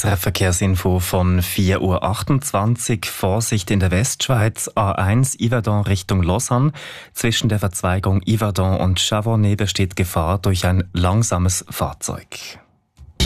SRF Verkehrsinfo von 4:28 Uhr. Vorsicht in der Westschweiz. A1 Yverdon Richtung Lausanne. Zwischen der Verzweigung Yverdon und Chavornay besteht Gefahr durch ein langsames Fahrzeug.